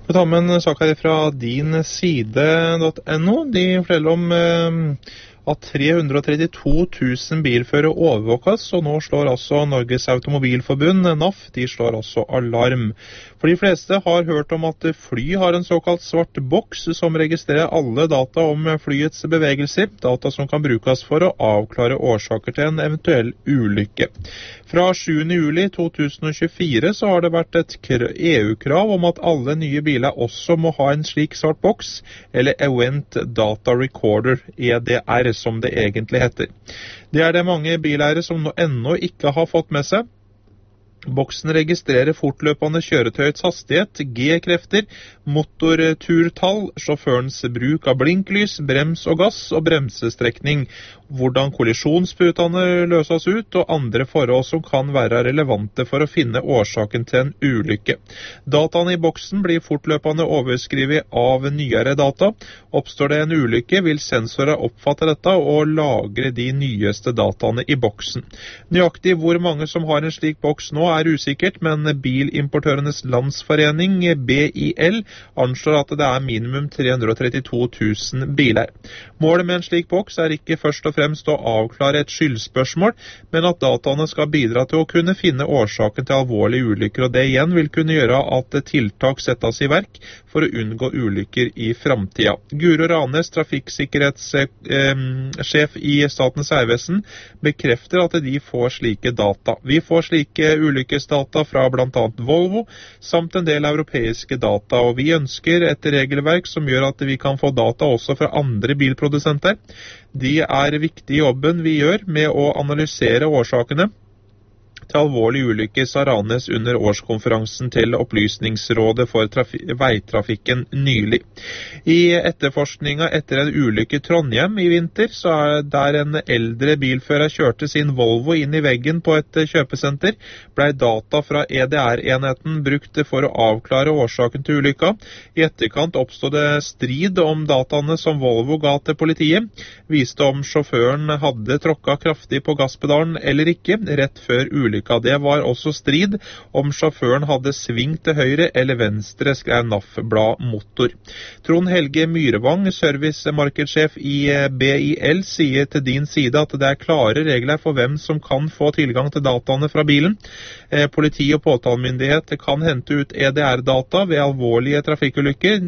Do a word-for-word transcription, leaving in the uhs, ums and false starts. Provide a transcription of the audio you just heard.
Vi tar med en sak her fra din side punktum no. De forteller om eh, at tre hundre og trettito tusen bilførere overvåkes, og nå slår altså Norges Automobilforbund, N A F, de slår også alarm. For de fleste har hørt om at fly har en såkalt svart boks som registrerer alle data om flyets bevegelser, data som kan brukes for å avklare årsaker til en eventuell ulykke. Fra sjuende juli to tusen og tjuefire så har det vært et E U-krav om at alle nye biler også må ha en slik svart boks, eller Event Data Recorder, E D R, som det egentlig heter. Det er det mange bileiere som ennå ikke har fått med seg. Boksen registrerer fortløpende kjøretøyets hastighet, G-krefter, motorturtall, sjåførens bruk av blinklys, brems og gass og bremsestrekning, hvordan kollisjonsputene løses ut og andre forhold som kan være relevante for å finne årsaken til en ulykke. Dataene i boksen blir fortløpende overskrevet av nyere data. Oppstår det en ulykke, vil sensorer oppfatte dette og lagre de nyeste dataene i boksen. Nøyaktig hvor mange som har en slik boks nå er usikkert, men Bilimportørenes Landsforening, B I L, anslår at det er minimum tre hundre og trettito tusen biler. Målet med en slik boks er ikke først og fremst å avklare et skyldspørsmål, men at dataene skal bidra til å kunne finne årsaken til alvorlige ulykker, og det igjen vil kunne gjøre at tiltak settes i verk for å unngå ulykker i fremtiden. Guro Ranes, trafikksikkerhetssjef i Statens vegvesen, bekrefter at de får slike data. Vi får slike ulykkesdata fra blant annet Volvo, samt en del europeiske data, og vi ønsker et regelverk som gjør at vi kan få data også fra andre bilprodusenter. De er viktig i jobben vi gjør med å analysere årsakene til alvorlige ulykker, sa Ranes under årskonferansen til Opplysningsrådet for veitrafikken nylig. I etterforskningen etter en ulykke i Trondheim i vinter, så er der en eldre bilfører kjørte sin Volvo inn i veggen på et kjøpesenter, ble data fra E D R-enheten brukt for å avklare årsaken til ulykka. I etterkant oppstod det strid om dataene som Volvo ga til politiet, viste om sjåføren hadde tråkket kraftig på gasspedalen eller ikke, rett før ulykka. Det var også strid om sjåføren hadde svingt til høyre eller venstre, skrev N A F-blad Motor. Trond Helge Myrevang, servicemarkedssjef i B I L, sier til din side at det er klare regler for hvem som kan få tilgang til dataene fra bilen. Politi og påtalemyndighet kan hente ut E D R-data ved alvorlige trafikkulykker.